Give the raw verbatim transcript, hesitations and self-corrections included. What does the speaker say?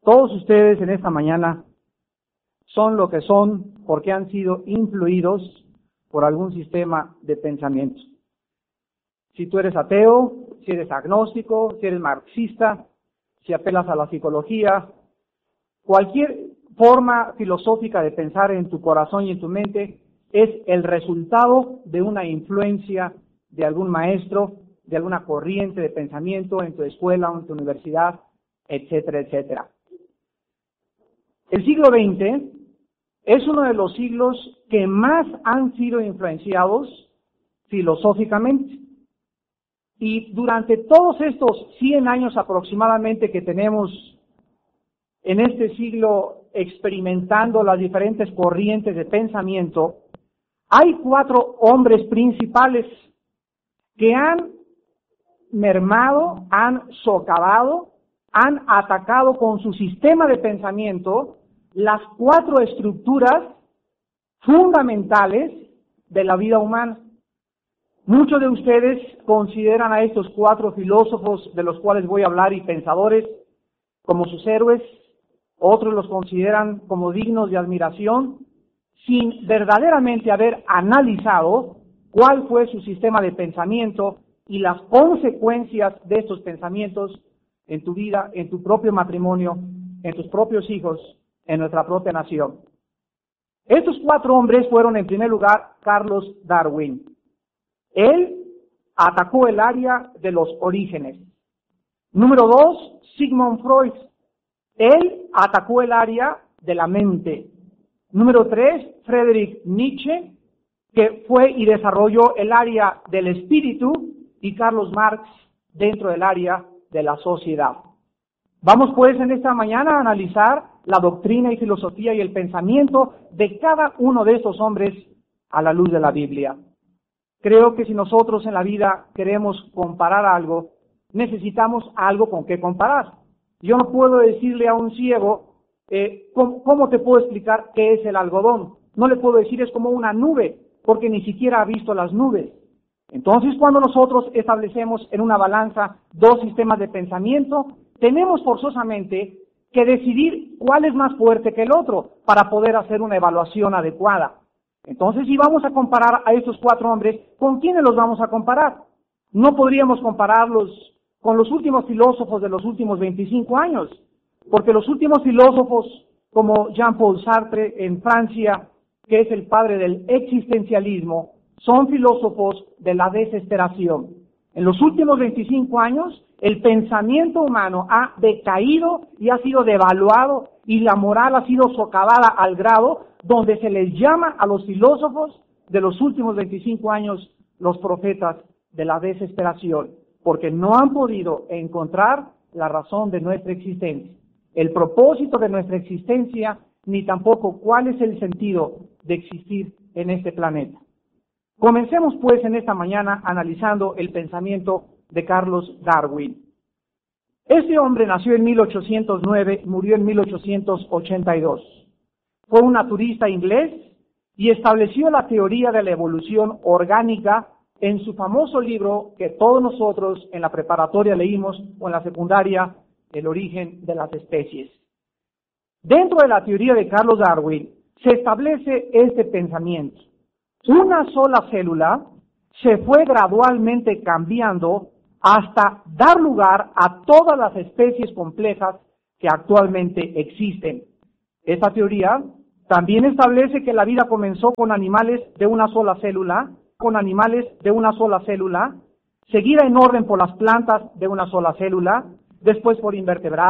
Todos ustedes en esta mañana son lo que son porque han sido influidos por algún sistema de pensamiento. Si tú eres ateo, si eres agnóstico, si eres marxista, si apelas a la psicología, cualquier forma filosófica de pensar en tu corazón y en tu mente es el resultado de una influencia de algún maestro, de alguna corriente de pensamiento en tu escuela o en tu universidad, etcétera, etcétera. El siglo veinte es uno de los siglos que más han sido influenciados filosóficamente. Y durante todos estos cien años aproximadamente que tenemos en este siglo experimentando las diferentes corrientes de pensamiento, hay cuatro hombres principales que han mermado, han socavado, han atacado con su sistema de pensamiento las cuatro estructuras fundamentales de la vida humana. Muchos de ustedes consideran a estos cuatro filósofos de los cuales voy a hablar y pensadores como sus héroes, otros los consideran como dignos de admiración, sin verdaderamente haber analizado cuál fue su sistema de pensamiento y las consecuencias de estos pensamientos en tu vida, en tu propio matrimonio, en tus propios hijos, en nuestra propia nación. Estos cuatro hombres fueron, en primer lugar, Carlos Darwin. Él atacó el área de los orígenes. Número dos, Sigmund Freud. Él atacó el área de la mente. Número tres, Friedrich Nietzsche, que fue y desarrolló el área del espíritu, y Carlos Marx dentro del área de la sociedad. Vamos pues en esta mañana a analizar la doctrina y filosofía y el pensamiento de cada uno de estos hombres a la luz de la Biblia. Creo que si nosotros en la vida queremos comparar algo, necesitamos algo con qué comparar. Yo no puedo decirle a un ciego, eh, ¿cómo, ¿cómo te puedo explicar qué es el algodón? No le puedo decir es como una nube, porque ni siquiera ha visto las nubes. Entonces, cuando nosotros establecemos en una balanza dos sistemas de pensamiento, tenemos forzosamente que decidir cuál es más fuerte que el otro para poder hacer una evaluación adecuada. Entonces, si vamos a comparar a estos cuatro hombres, ¿con quiénes los vamos a comparar? No podríamos compararlos con los últimos filósofos de los últimos veinticinco años, porque los últimos filósofos como Jean-Paul Sartre en Francia, que es el padre del existencialismo, son filósofos de la desesperación. En los últimos veinticinco años, el pensamiento humano ha decaído y ha sido devaluado y la moral ha sido socavada al grado donde se les llama a los filósofos de los últimos veinticinco años los profetas de la desesperación, porque no han podido encontrar la razón de nuestra existencia, el propósito de nuestra existencia, ni tampoco cuál es el sentido de existir en este planeta. Comencemos pues en esta mañana analizando el pensamiento de Carlos Darwin. Este hombre nació en mil ochocientos nueve y murió en mil ochocientos ochenta y dos. Fue un naturista inglés y estableció la teoría de la evolución orgánica en su famoso libro que todos nosotros en la preparatoria leímos o en la secundaria, El origen de las especies. Dentro de la teoría de Carlos Darwin se establece este pensamiento. Una sola célula se fue gradualmente cambiando hasta dar lugar a todas las especies complejas que actualmente existen. Esta teoría también establece que la vida comenzó con animales de una sola célula, con animales de una sola célula, seguida en orden por las plantas de una sola célula, después por invertebrados,